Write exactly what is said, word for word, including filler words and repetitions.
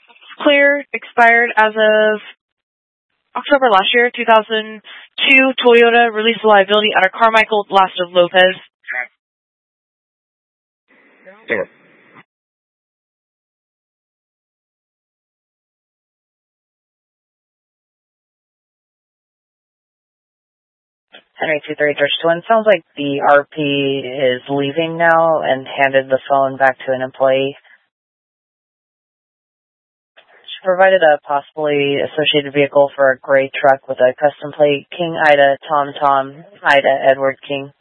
Clear, expired as of October last year, two thousand two Toyota, released the liability under Carmichael, last of Lopez. Over. Henry two three George Twin. Sounds like the R P is leaving now and handed the phone back to an employee. She provided a possibly associated vehicle for a gray truck with a custom plate, King Ida Tom Tom Ida Edward King.